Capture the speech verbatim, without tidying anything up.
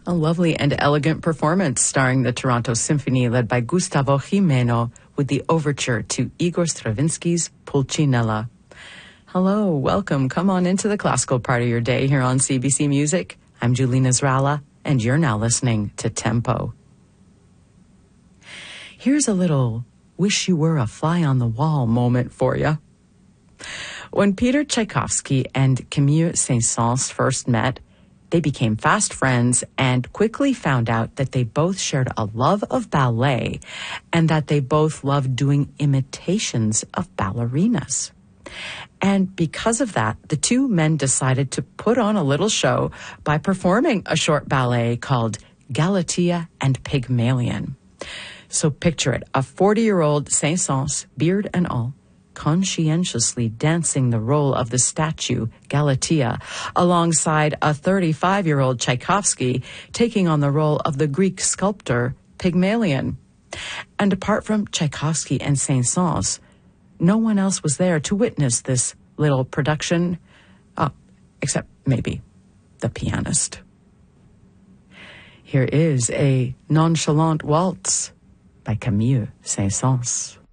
A lovely and elegant performance starring the Toronto Symphony led by Gustavo Gimeno with the overture to Igor Stravinsky's Pulcinella. Hello, welcome. Come on into the classical part of your day here on C B C Music. I'm Julina Zrala, and you're now listening to Tempo. Here's a little wish you were a fly on the wall moment for you. When Peter Tchaikovsky and Camille Saint-Saëns first met, they became fast friends and quickly found out that they both shared a love of ballet and that they both loved doing imitations of ballerinas. And because of that, the two men decided to put on a little show by performing a short ballet called Galatea and Pygmalion. So picture it, a forty-year-old Saint-Saëns, beard and all, conscientiously dancing the role of the statue Galatea alongside a thirty-five-year-old Tchaikovsky taking on the role of the Greek sculptor Pygmalion. And apart from Tchaikovsky and Saint-Saëns, no one else was there to witness this little production, uh, except maybe the pianist. Here is a nonchalant waltz by Camille Saint-Saëns.